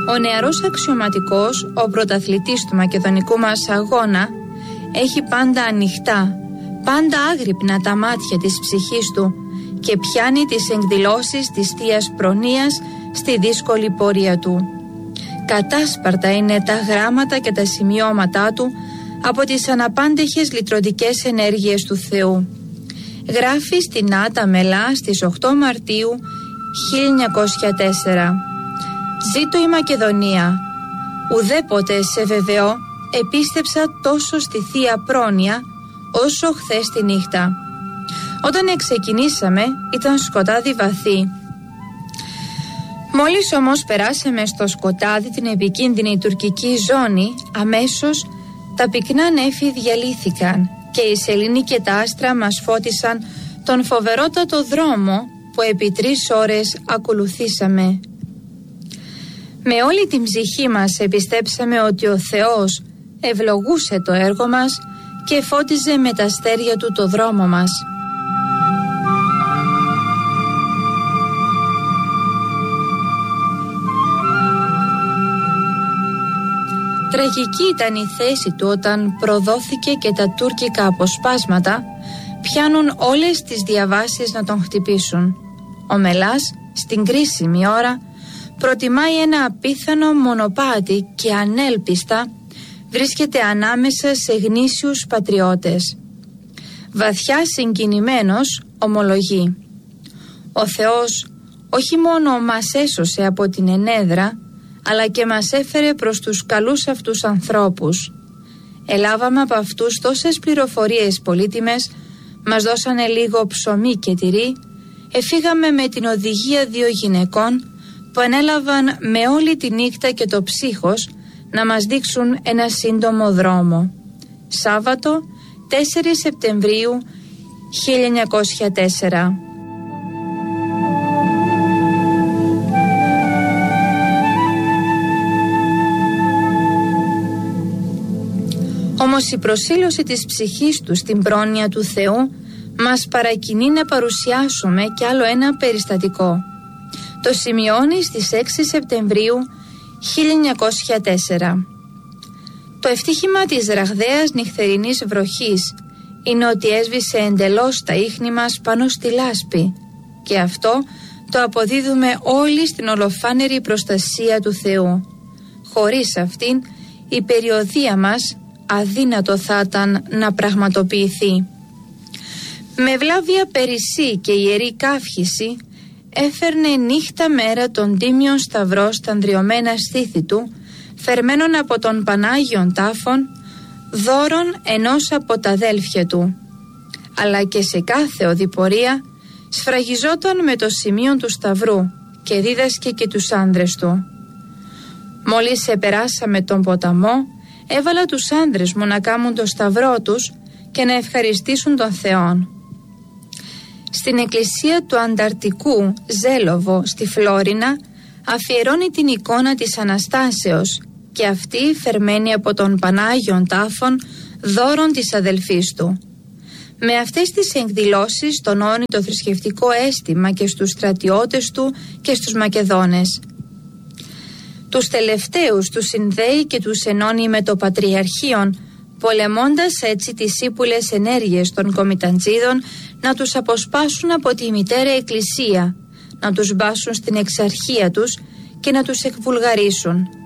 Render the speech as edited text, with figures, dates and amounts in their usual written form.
Ο νεαρός αξιωματικός, ο πρωταθλητής του μακεδονικού μας αγώνα, έχει πάντα ανοιχτά, πάντα άγρυπνα τα μάτια της ψυχής του και πιάνει τις εκδηλώσεις της θείας προνοίας στη δύσκολη πορεία του. Κατάσπαρτα είναι τα γράμματα και τα σημειώματά του από τις αναπάντεχες λυτρωτικές ενέργειες του Θεού. Γράφει στην Άτα Μελά στις 8 Μαρτίου 1904. «Ζήτω η Μακεδονία. Ουδέποτε σε βεβαιώ επίστεψα τόσο στη θεία πρόνοια όσο χθες τη νύχτα. Όταν ξεκινήσαμε ήταν σκοτάδι βαθύ. Μόλις όμως περάσαμε στο σκοτάδι την επικίνδυνη τουρκική ζώνη, αμέσως τα πυκνά νέφη διαλύθηκαν και η σελήνη και τα άστρα μας φώτισαν τον φοβερότατο δρόμο που επί 3 ώρες ακολουθήσαμε. Με όλη την ψυχή μας επιστέψαμε ότι ο Θεός ευλογούσε το έργο μας και φώτιζε με τα αστέρια του το δρόμο μας. Τραγική ήταν η θέση του όταν προδόθηκε και τα τουρκικά αποσπάσματα πιάνουν όλες τις διαβάσεις να τον χτυπήσουν. Ο Μελάς στην κρίσιμη ώρα προτιμάει ένα απίθανο μονοπάτι και ανέλπιστα βρίσκεται ανάμεσα σε γνήσιους πατριώτες. Βαθιά συγκινημένος ομολογεί: «Ο Θεός όχι μόνο μας έσωσε από την ενέδρα, αλλά και μας έφερε προς τους καλούς αυτούς ανθρώπους. Ελάβαμε από αυτούς τόσες πληροφορίες πολύτιμες, μας δώσανε λίγο ψωμί και τυρί, εφήγαμε με την οδηγία 2 γυναικών που ανέλαβαν με όλη τη νύχτα και το ψύχος να μας δείξουν ένα σύντομο δρόμο. Σάββατο 4 Σεπτεμβρίου 1904». Όμως η προσήλωση της ψυχής του στην πρόνοια του Θεού μας παρακινεί να παρουσιάσουμε κι άλλο ένα περιστατικό. Το σημειώνει στις 6 Σεπτεμβρίου 1904. Το ευτύχημα της ραγδαίας νυχτερινής βροχής είναι ότι έσβησε εντελώς τα ίχνη μας πάνω στη λάσπη και αυτό το αποδίδουμε όλοι στην ολοφάνερη προστασία του Θεού. Χωρίς αυτήν η περιοδεία μας αδύνατο θα ήταν να πραγματοποιηθεί. Με βλάβια περισσή και ιερή καύχηση έφερνε νύχτα μέρα τον τίμιον σταυρό στα ανδριωμένα στήθη του, φερμένον από τον Πανάγιον Τάφον, δώρον ενός από τα αδέλφια του. Αλλά και σε κάθε οδηπορία σφραγιζόταν με το σημείο του σταυρού και δίδασκε και τους άνδρες του. Μόλις επεράσαμε τον ποταμό, έβαλα τους άνδρες μου να κάνουν το σταυρό τους και να ευχαριστήσουν τον Θεόν. Στην εκκλησία του Ανταρτικού Ζέλοβο στη Φλόρινα αφιερώνει την εικόνα της Αναστάσεως και αυτή φερμένη από τον Πανάγιον Τάφον, δώρον της αδελφής του. Με αυτές τις εκδηλώσεις τονώνει το θρησκευτικό αίσθημα και στους στρατιώτες του και στους Μακεδόνες. Τους τελευταίους τους συνδέει και τους ενώνει με το Πατριαρχείον, πολεμώντας έτσι τις ύπουλες ενέργειες των κομιταντζίδων να τους αποσπάσουν από τη μητέρα εκκλησία, να τους μπάσουν στην εξαρχία τους και να τους εκβουλγαρίσουν.